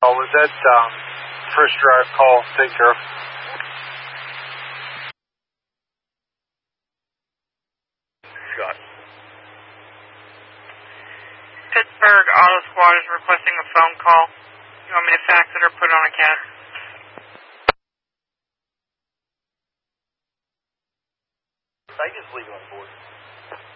Oh, was that first drive call? Take care of. Scott. Pittsburgh Auto Squad is requesting a phone call. You want me to fax it or put it on a CAD? I can just leave it on board.